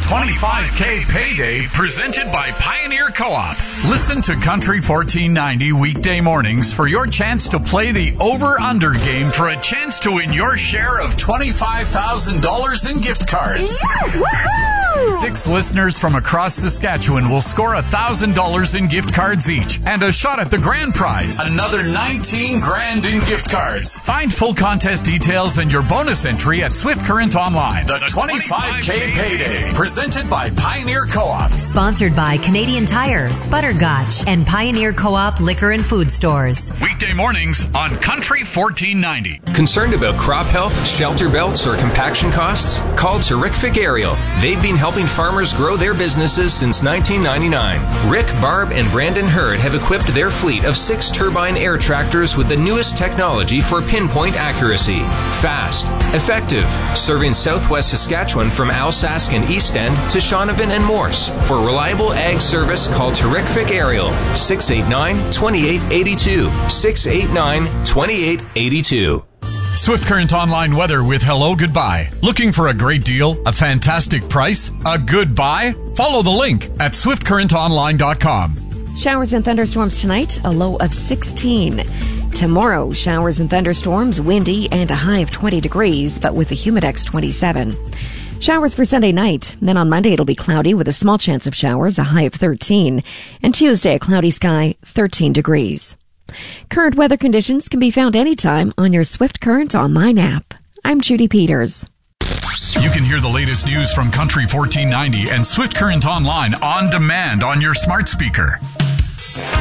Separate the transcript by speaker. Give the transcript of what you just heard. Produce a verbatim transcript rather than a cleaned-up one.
Speaker 1: twenty-five K Payday presented by Pioneer Co-op. Listen to Country fourteen ninety weekday mornings for your chance to play the over-under game for a chance to win your share of twenty-five thousand dollars in gift cards.
Speaker 2: Woohoo!
Speaker 1: Six listeners from across Saskatchewan will score one thousand dollars in gift cards each and a shot at the grand prize, another nineteen grand in gift cards. Find full contest details and your bonus entry at Swift Current Online. The twenty-five K Payday, presented by Pioneer Co-op.
Speaker 3: Sponsored by Canadian Tire, Sputtergotch, and Pioneer Co-op Liquor and Food Stores.
Speaker 1: Weekday mornings on Country fourteen ninety.
Speaker 4: Concerned about crop health, shelter belts, or compaction costs? Call Terrific Aerial. They've been helping farmers grow their businesses since nineteen ninety-nine. Rick, Barb, and Brandon Hurd have equipped their fleet of six turbine air tractors with the newest technology for pinpoint accuracy. Fast, effective, serving southwest Saskatchewan from Alsace and East End to Shaunavon and Morse. For reliable ag service, call Terrific Aerial, six eight nine, two eight eight two, six eight nine, two eight eight two.
Speaker 1: Swift Current Online weather with Hello Goodbye. Looking for a great deal, a fantastic price, a good buy? Follow the link at swift current online dot com.
Speaker 2: Showers and thunderstorms tonight, a low of sixteen. Tomorrow, showers and thunderstorms, windy, and a high of twenty degrees, but with a humidex twenty-seven. Showers for Sunday night. Then on Monday, it'll be cloudy with a small chance of showers, a high of thirteen. And Tuesday, a cloudy sky, thirteen degrees. Current weather conditions can be found anytime on your Swift Current Online app. I'm Judy Peters.
Speaker 1: You can hear the latest news from Country fourteen ninety and Swift Current Online on demand on your smart speaker.